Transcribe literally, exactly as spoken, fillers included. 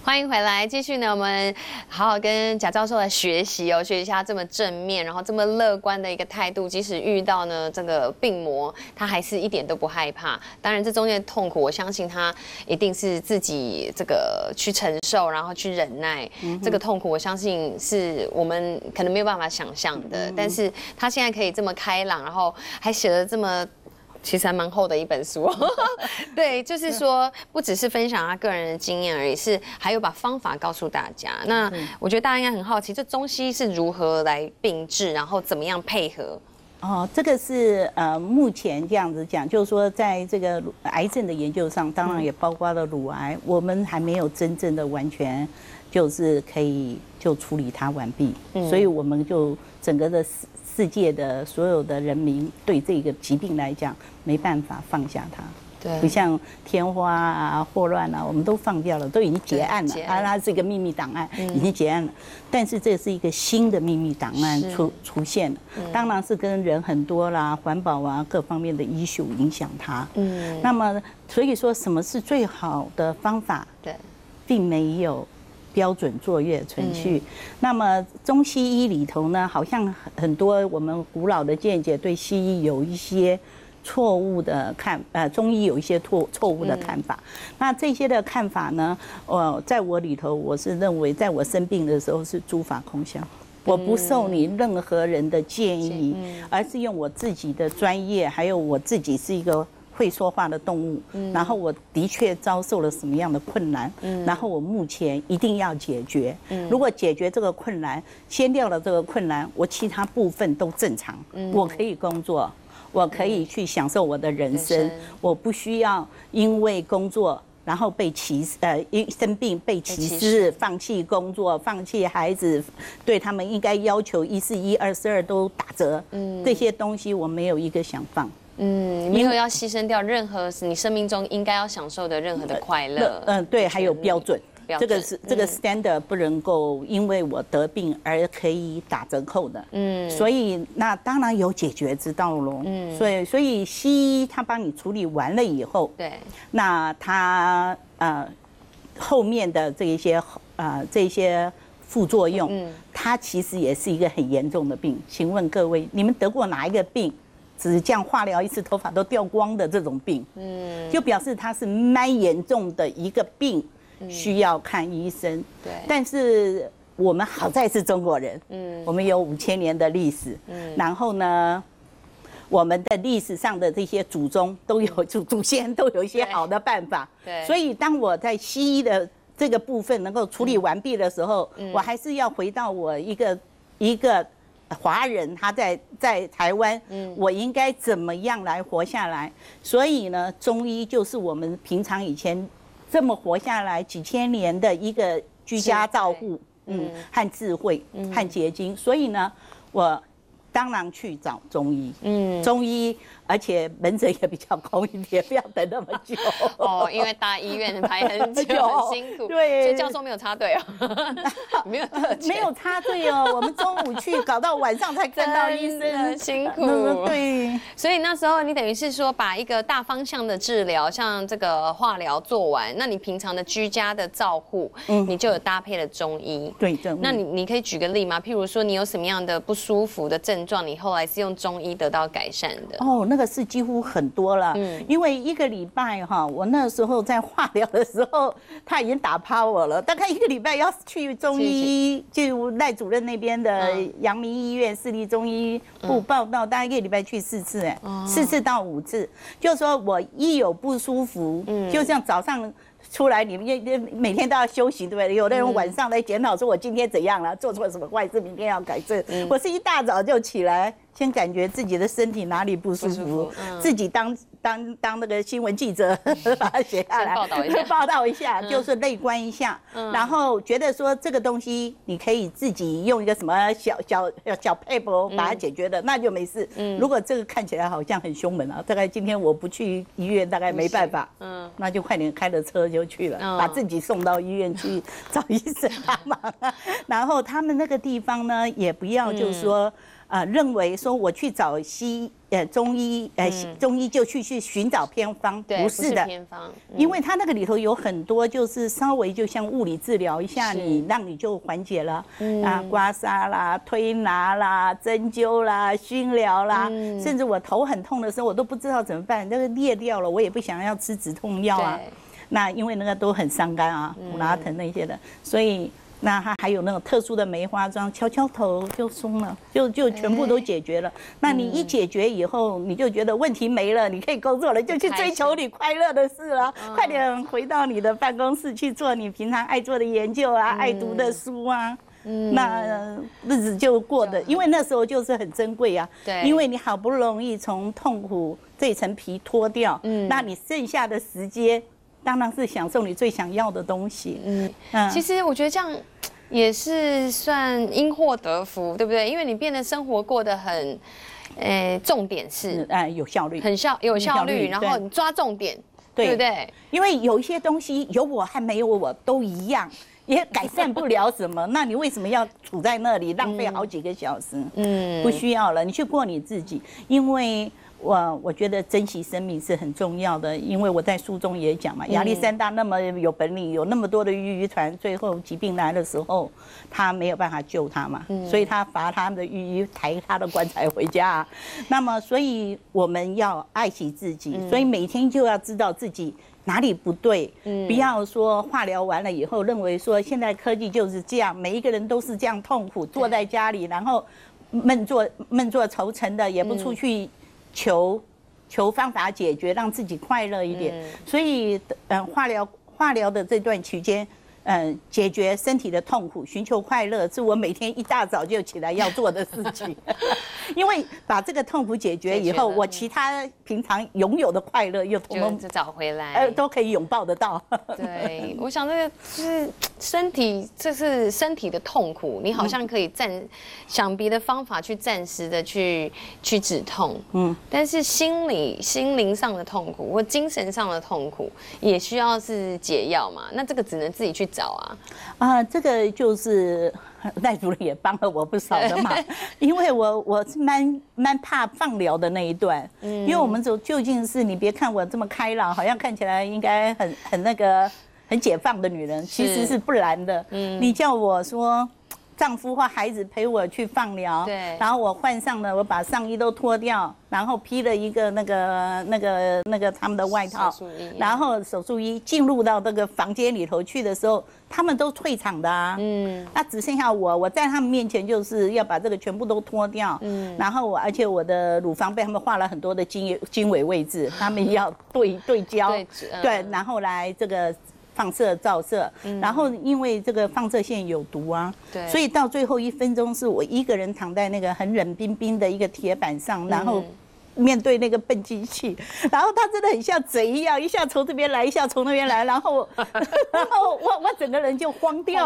欢迎回来，继续呢，我们好好跟贾教授来学习哦，学习一下这么正面，然后这么乐观的一个态度，即使遇到呢这个病魔，他还是一点都不害怕。当然，这中间的痛苦，我相信他一定是自己这个去承受，然后去忍耐。嗯、这个痛苦，我相信是我们可能没有办法想象的。嗯、但是他现在可以这么开朗，然后还写了这么。其实还蛮厚的一本书，对，就是说不只是分享他个人的经验而已，是还有把方法告诉大家。那我觉得大家应该很好奇，这中西是如何来并治，然后怎么样配合？ 哦，这个是呃，目前这样子讲，就是说，在这个癌症的研究上，当然也包括了乳癌，嗯、我们还没有真正的完全就是可以就处理它完毕，嗯、所以我们就整个的世界的所有的人民对这个疾病来讲，没办法放下它。对，不像天花啊、霍乱啊，我们都放掉了，都已经结案了。啊，它是一个秘密档案，已经结案了。但是这是一个新的秘密档案出出现了，当然是跟人很多啦、环保啊各方面的issue影响它。嗯，那么所以说，什么是最好的方法？对，并没有标准作业程序。嗯、那么中西医里头呢，好像很多我们古老的见解对西医有一些错误的看，呃，中医有一些错错误的看法。嗯、那这些的看法呢，呃，在我里头，我是认为，在我生病的时候是诸法空相。我不受你任何人的建议，嗯、而是用我自己的专业，还有我自己是一个会说话的动物，嗯、然后我的确遭受了什么样的困难，嗯、然后我目前一定要解决。嗯、如果解决这个困难，先掉了这个困难，我其他部分都正常，嗯、我可以工作，我可以去享受我的人生，我不需要因为工作然后被歧视，呃，因生病被歧视，放弃工作，放弃孩子，对他们应该要求一四一、二四二都打折，嗯，这些东西我没有一个想放。 嗯，没有要牺牲掉任何你生命中应该要享受的任何的快乐。 嗯，对，还有标准，这个是这个 standard 不能够因为我得病而可以打折扣的。嗯，所以那当然有解决之道咯。嗯，所以所以西医他帮你处理完了以后，对，那他呃后面的这一些呃这些副作用，嗯，它其实也是一个很严重的病。请问各位，你们得过哪一个病？只是这样化疗一次头发都掉光的这种病，嗯，就表示它是蛮严重的一个病，需要看医生。对，但是我们好在是中国人，嗯，我们有五千年的历史，嗯，然后呢，我们的历史上的这些祖宗都有祖祖先都有一些好的办法，对，所以当我在西医的这个部分能够处理完毕的时候，嗯、我还是要回到我一个一个。华人他在在台湾，嗯，我应该怎么样来活下来？所以呢，中医就是我们平常以前这么活下来几千年的一个居家照护，嗯，和智慧，和结晶。所以呢，我当然去找中医，嗯，中医，而且门诊也比较空一点，不要等那么久。 哦，因为大医院排很久，很辛苦。对，所以教授没有插队哦，没有没有插队哦，我们中午去，搞到晚上才看到医生， 辛苦。 对， 所以那时候你等于是说把一个大方向的治疗，像这个化疗做完，那你平常的居家的照护，嗯，你就有搭配了中医。 对，中医。 那你你可以举个例吗？譬如说你有什么样的不舒服的症状，你后来是用中医得到改善的？ 哦，那个是几乎很多了，嗯，因为一个礼拜哈，我那时候在化疗的时候，他已经打趴我了，大概一个礼拜要去中医，就赖主任那边的阳明医院市立中医部报道，大概一个礼拜去四次，哎，四次到五次，就是说我一有不舒服，嗯，就像早上出来，你们每天都要休息，对不对？有的人晚上来检讨说我今天怎样了，做错什么坏事，明天要改正。嗯、我是一大早就起来，先感觉自己的身体哪里不舒服，嗯、自己当当当那个新闻记者，把它写下来， 报道一下， 报道一下，嗯、就是内观一下，嗯、然后觉得说这个东西你可以自己用一个什么小小小 paper 把它解决的，嗯、那就没事。嗯、如果这个看起来好像很凶门啊，大概今天我不去医院，大概没办法，嗯，那就快点开着车就去了，嗯、把自己送到医院去找医生帮忙。然后他们那个地方呢，也不要就是说。 呃认为说我去找西呃中医呃、嗯、中医就去去寻找偏方，不是的， 偏方，嗯、 因为它那个里头有很多就是稍微就像物理治疗一下你，让你就缓解了、嗯、啊，刮痧啦、推拿啦、针灸啦、熏疗啦、嗯，甚至我头很痛的时候，我都不知道怎么办，那个裂掉了，我也不想要吃止痛药啊。那因为那个都很伤肝啊，普拉疼那些的，所以。那它还有那种特殊的梅花桩，敲敲头就松了，就就全部都解决了。那你一解决以后，你就觉得问题没了，你可以工作了，就去追求你快乐的事了。快点回到你的办公室去做你平常爱做的研究啊，爱读的书啊。那日子就过得，因为那时候就是很珍贵啊。对，因为你好不容易从痛苦这层皮脱掉，嗯，那你剩下的时间。当然是享受你最想要的东西。嗯嗯，其实我觉得这样也是算因祸得福，对不对？因为你变得生活过得很，呃，重点是哎有效率， 很效有效率，然后你抓重点，对不对？ 因为有一些东西有我和没有我都一样，也改善不了什么，那你为什么要处在那里浪费好几个小时？嗯，不需要了，你去过你自己，因为。我我觉得珍惜生命是很重要的，因为我在书中也讲嘛，亚历山大那么有本领，有那么多的鱼渔船，最后疾病来的时候，他没有办法救他嘛，所以他罚他们的鱼渔抬他的棺材回家。那么，所以我们要爱惜自己，所以每天就要知道自己哪里不对，不要说化疗完了以后认为说现在科技就是这样，每一个人都是这样痛苦，坐在家里，然后闷坐闷坐愁成的，也不出去。求求方法解决，让自己快乐一点。嗯、所以，嗯，化疗化疗的这段期间，嗯，解决身体的痛苦，寻求快乐，是我每天一大早就起来要做的事情。因为把这个痛苦解决以后，我其他平常拥有的快乐又通通找回来， 呃，都可以拥抱得到。 对，我想这个就是身体，这是身体的痛苦，你好像可以暂、嗯、想别的方法去暂时的去去止痛，嗯，但是心理心灵上的痛苦或精神上的痛苦也需要是解药嘛，那这个只能自己去找啊。 啊，这个就是赖主任也帮了我不少的忙，因为我我是蛮蛮怕放疗的那一段，嗯，因为我们走究竟是你别看我这么开朗，好像看起来应该很很那个很解放的女人，其实是不然的。嗯，你叫我说。丈夫或孩子陪我去放疗，对，然后我换上了，我把上衣都脱掉，然后披了一个那个那个那个他们的外套，然后手术衣进入到那个房间里头去的时候，他们都退场的啊，嗯，那只剩下我，我在他们面前就是要把这个全部都脱掉，嗯，然后我而且我的乳房被他们画了很多的经经纬位置，他们要对对焦，对，对，然后来这个。放射照射，然后因为这个放射线有毒啊，对，所以到最后一分钟是我一个人躺在那个很冷冰冰的一个铁板上，然后面对那个笨机器，然后它真的很像贼一样，一下从这边来，一下从那边来，然后然后我我整个人就慌掉